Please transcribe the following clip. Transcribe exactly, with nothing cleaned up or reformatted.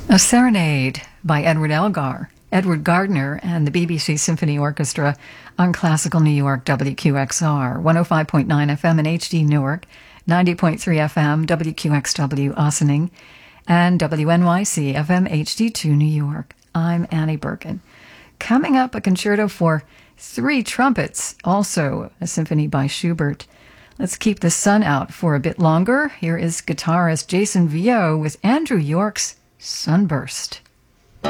A Serenade by Edward Elgar, Edward Gardner, and the B B C Symphony Orchestra on Classical New York W Q X R, one oh five point nine F M in H D Newark, ninety point three F M W Q X W Ossining, and W N Y C F M H D two New York. I'm Annie Birkin. Coming up, a concerto for three trumpets, also a symphony by Schubert. Let's keep the sun out for a bit longer. Here is guitarist Jason Vio with Andrew York's Sunburst.